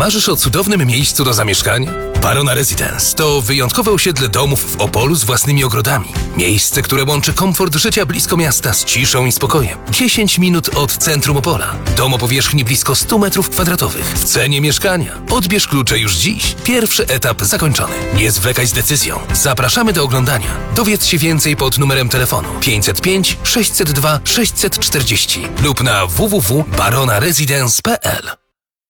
Marzysz o cudownym miejscu do zamieszkania? Barona Residence to wyjątkowe osiedle domów w Opolu z własnymi ogrodami. Miejsce, które łączy komfort życia blisko miasta z ciszą i spokojem. 10 minut od centrum Opola. Dom o powierzchni blisko 100 m2 w cenie mieszkania. Odbierz klucze już dziś. Pierwszy etap zakończony. Nie zwlekaj z decyzją. Zapraszamy do oglądania. Dowiedz się więcej pod numerem telefonu 505 602 640 lub na www.baronaresidence.pl.